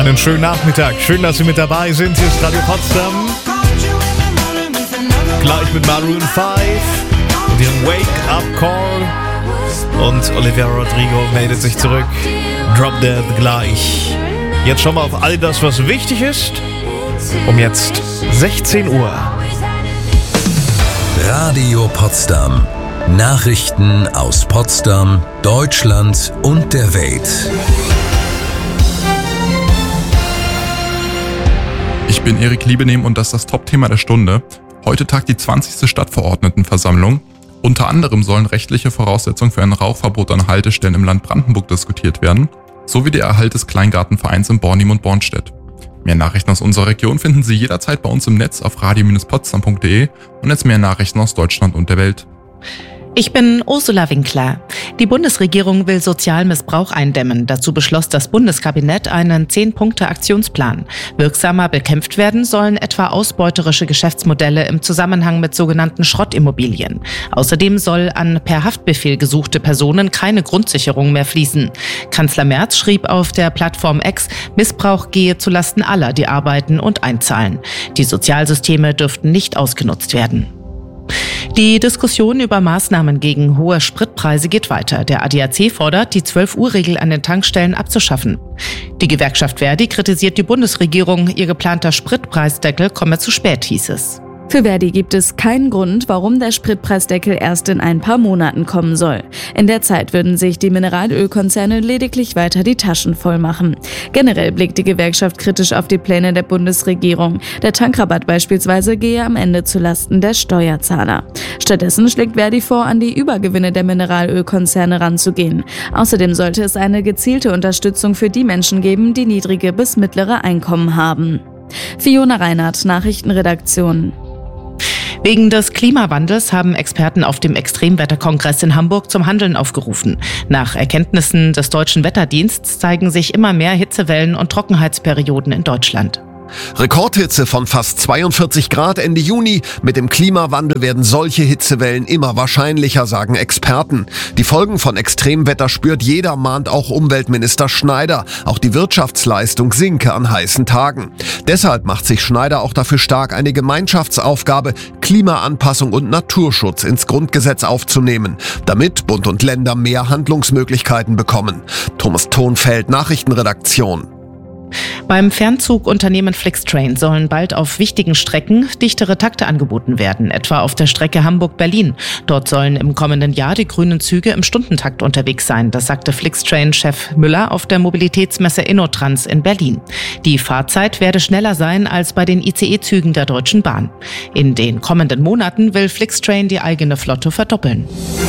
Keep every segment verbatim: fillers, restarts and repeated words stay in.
Einen schönen Nachmittag. Schön, dass Sie mit dabei sind. Hier ist Radio Potsdam. Gleich mit Maroon five und ihrem Wake-up Call. Und Olivia Rodrigo meldet sich zurück. Drop Dead gleich. Jetzt schauen wir auf all das, was wichtig ist. Um jetzt sechzehn Uhr. Radio Potsdam. Nachrichten aus Potsdam, Deutschland und der Welt. Ich bin Erik Liebenehm und das ist das Top-Thema der Stunde. Heute tagt die zwanzigste Stadtverordnetenversammlung. Unter anderem sollen rechtliche Voraussetzungen für ein Rauchverbot an Haltestellen im Land Brandenburg diskutiert werden, sowie der Erhalt des Kleingartenvereins in Bornim und Bornstedt. Mehr Nachrichten aus unserer Region finden Sie jederzeit bei uns im Netz auf radio Bindestrich potsdam punkt de und jetzt mehr Nachrichten aus Deutschland und der Welt. Ich bin Ursula Winkler. Die Bundesregierung will Sozialmissbrauch eindämmen. Dazu beschloss das Bundeskabinett einen zehn-Punkte-Aktionsplan. Wirksamer bekämpft werden sollen etwa ausbeuterische Geschäftsmodelle im Zusammenhang mit sogenannten Schrottimmobilien. Außerdem soll an per Haftbefehl gesuchte Personen keine Grundsicherung mehr fließen. Kanzler Merz schrieb auf der Plattform X, Missbrauch gehe zulasten aller, die arbeiten und einzahlen. Die Sozialsysteme dürften nicht ausgenutzt werden. Die Diskussion über Maßnahmen gegen hohe Spritpreise geht weiter. Der A D A C fordert, die zwölf Uhr Regel an den Tankstellen abzuschaffen. Die Gewerkschaft Verdi kritisiert die Bundesregierung. Ihr geplanter Spritpreisdeckel komme zu spät, hieß es. Für Verdi gibt es keinen Grund, warum der Spritpreisdeckel erst in ein paar Monaten kommen soll. In der Zeit würden sich die Mineralölkonzerne lediglich weiter die Taschen voll machen. Generell blickt die Gewerkschaft kritisch auf die Pläne der Bundesregierung. Der Tankrabatt beispielsweise gehe am Ende zulasten der Steuerzahler. Stattdessen schlägt Verdi vor, an die Übergewinne der Mineralölkonzerne ranzugehen. Außerdem sollte es eine gezielte Unterstützung für die Menschen geben, die niedrige bis mittlere Einkommen haben. Fiona Reinhardt, Nachrichtenredaktion. Wegen des Klimawandels haben Experten auf dem Extremwetterkongress in Hamburg zum Handeln aufgerufen. Nach Erkenntnissen des Deutschen Wetterdienstes zeigen sich immer mehr Hitzewellen und Trockenheitsperioden in Deutschland. Rekordhitze von fast zweiundvierzig Grad Ende Juni. Mit dem Klimawandel werden solche Hitzewellen immer wahrscheinlicher, sagen Experten. Die Folgen von Extremwetter spürt jeder, mahnt auch Umweltminister Schneider. Auch die Wirtschaftsleistung sinke an heißen Tagen. Deshalb macht sich Schneider auch dafür stark, eine Gemeinschaftsaufgabe, Klimaanpassung und Naturschutz ins Grundgesetz aufzunehmen, damit Bund und Länder mehr Handlungsmöglichkeiten bekommen. Thomas Thonfeld, Nachrichtenredaktion. Beim Fernzugunternehmen Flixtrain sollen bald auf wichtigen Strecken dichtere Takte angeboten werden, etwa auf der Strecke Hamburg-Berlin. Dort sollen im kommenden Jahr die grünen Züge im Stundentakt unterwegs sein, das sagte Flixtrain-Chef Müller auf der Mobilitätsmesse InnoTrans in Berlin. Die Fahrzeit werde schneller sein als bei den I C E-Zügen der Deutschen Bahn. In den kommenden Monaten will Flixtrain die eigene Flotte verdoppeln.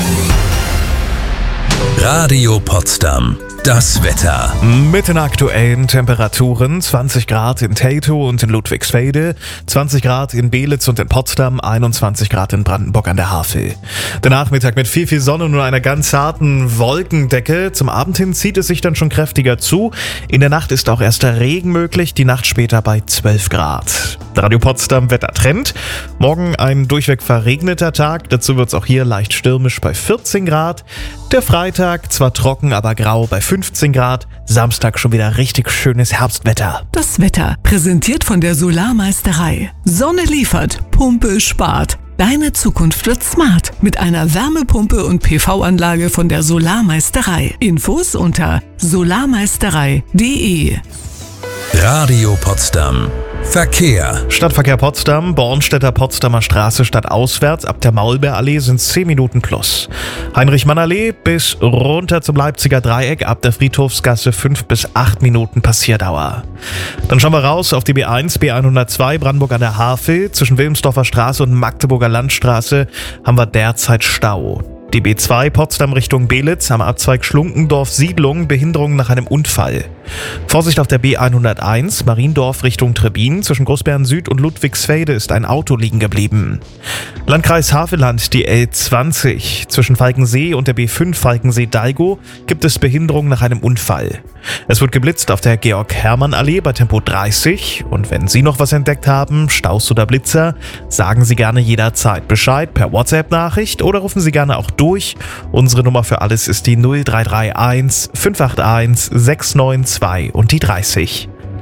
Radio Potsdam. Das Wetter. Mit den aktuellen Temperaturen: zwanzig Grad in Teltow und in Ludwigsfelde, zwanzig Grad in Belitz und in Potsdam, einundzwanzig Grad in Brandenburg an der Havel. Der Nachmittag mit viel, viel Sonne und einer ganz harten Wolkendecke. Zum Abend hin zieht es sich dann schon kräftiger zu. In der Nacht ist auch erst der Regen möglich, die Nacht später bei zwölf Grad. Radio Potsdam Wettertrend. Morgen ein durchweg verregneter Tag, dazu wird es auch hier leicht stürmisch bei vierzehn Grad. Der Freitag zwar trocken, aber grau bei fünfzehn Grad. Samstag schon wieder richtig schönes Herbstwetter. Das Wetter präsentiert von der Solarmeisterei. Sonne liefert, Pumpe spart. Deine Zukunft wird smart mit einer Wärmepumpe und P V-Anlage von der Solarmeisterei. Infos unter solarmeisterei punkt de. Radio Potsdam. Verkehr. Stadtverkehr Potsdam, Bornstedter Potsdamer Straße stadtauswärts, ab der Maulbeerallee sind zehn Minuten plus. Heinrich-Mann-Allee bis runter zum Leipziger Dreieck, ab der Friedhofsgasse fünf bis acht Minuten Passierdauer. Dann schauen wir raus auf die B eins, B hundertzwei, Brandenburg an der Havel. Zwischen Wilmsdorfer Straße und Magdeburger Landstraße haben wir derzeit Stau. Die B zwei Potsdam Richtung Belitz am Abzweig Schlunkendorf-Siedlung, Behinderung nach einem Unfall. Vorsicht auf der B hunderteins, Mariendorf Richtung Trebin. Zwischen Großbären Süd und Ludwigsfelde ist ein Auto liegen geblieben. Landkreis Havelland, die L zwanzig. Zwischen Falkensee und der B fünf Falkensee-Dalgo gibt es Behinderung nach einem Unfall. Es wird geblitzt auf der Georg-Hermann-Allee bei Tempo dreißig. Und wenn Sie noch was entdeckt haben, Staus oder Blitzer, sagen Sie gerne jederzeit Bescheid per WhatsApp-Nachricht oder rufen Sie gerne auch durch. Unsere Nummer für alles ist die null drei drei eins fünf acht eins sechs neun zwei und die dreißig.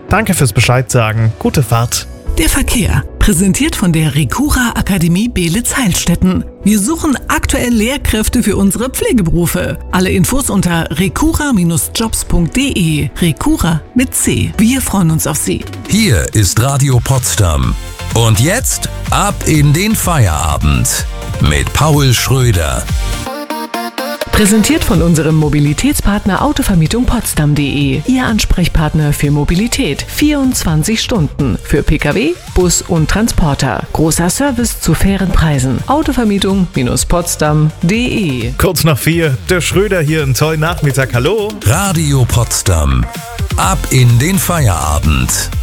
Danke fürs Bescheid sagen. Gute Fahrt. Der Verkehr, präsentiert von der Recura Akademie Beelitz-Heilstätten. Wir suchen aktuell Lehrkräfte für unsere Pflegeberufe. Alle Infos unter recura Bindestrich jobs punkt de. Recura mit C. Wir freuen uns auf Sie. Hier ist Radio Potsdam. Und jetzt ab in den Feierabend mit Paul Schröder. Präsentiert von unserem Mobilitätspartner Autovermietung Potsdam punkt de. Ihr Ansprechpartner für Mobilität. vierundzwanzig Stunden. Für Pkw, Bus und Transporter. Großer Service zu fairen Preisen. Autovermietung Potsdam punkt de. Kurz nach vier, der Schröder hier, einen tollen Nachmittag. Hallo. Radio Potsdam. Ab in den Feierabend.